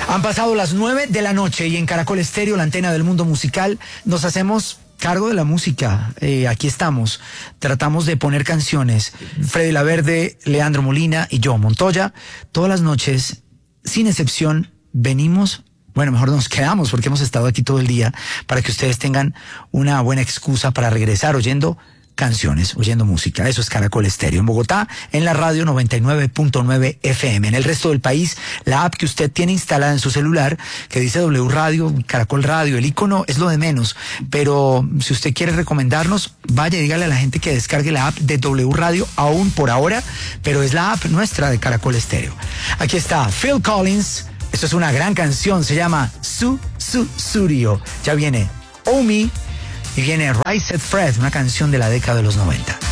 Han pasado las 9 de la noche y en Caracol Estéreo, la antena del mundo musical, nos hacemos cargo de la música. Aquí estamos. Tratamos de poner canciones. Freddy Laverde, Leandro Molina y yo, Montoya. Todas las noches, sin excepción, venimos. Bueno, mejor nos quedamos porque hemos estado aquí todo el día para que ustedes tengan una buena excusa para regresar oyendo canciones, oyendo música. Eso es Caracol Estéreo. En Bogotá, en la radio 99.9 FM. En el resto del país, la app que usted tiene instalada en su celular, que dice W Radio, Caracol Radio, el icono es lo de menos. Pero si usted quiere recomendarnos, vaya y dígale a la gente que descargue la app de W Radio, aún por ahora, pero es la app nuestra de Caracol Estéreo. Aquí está Phil Collins. Esto es una gran canción, se llama Studio. Ya viene Omi y viene Rise Set Fred, una canción de la década de los 90.